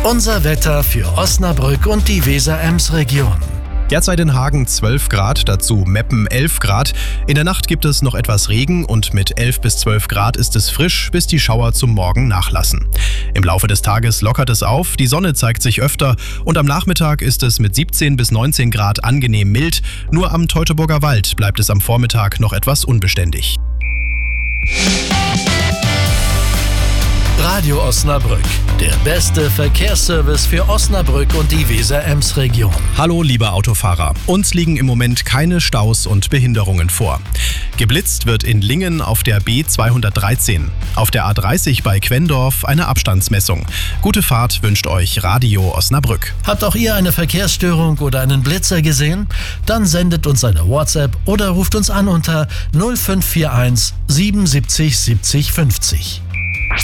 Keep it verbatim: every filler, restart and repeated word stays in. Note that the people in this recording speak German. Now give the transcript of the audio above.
Unser Wetter für Osnabrück und die Weser-Ems-Region. Derzeit in Hagen zwölf Grad, dazu Meppen elf Grad. In der Nacht gibt es noch etwas Regen und mit elf bis zwölf Grad ist es frisch, bis die Schauer zum Morgen nachlassen. Im Laufe des Tages lockert es auf, die Sonne zeigt sich öfter und am Nachmittag ist es mit siebzehn bis neunzehn Grad angenehm mild. Nur am Teutoburger Wald bleibt es am Vormittag noch etwas unbeständig. Radio Osnabrück, der beste Verkehrsservice für Osnabrück und die Weser-Ems-Region. Hallo liebe Autofahrer, uns liegen im Moment keine Staus und Behinderungen vor. Geblitzt wird in Lingen auf der B zweihundertdreizehn. Auf der A dreißig bei Quendorf eine Abstandsmessung. Gute Fahrt wünscht euch Radio Osnabrück. Habt auch ihr eine Verkehrsstörung oder einen Blitzer gesehen? Dann sendet uns eine WhatsApp oder ruft uns an unter null fünf vier eins siebenundsiebzig siebzig fünfzig.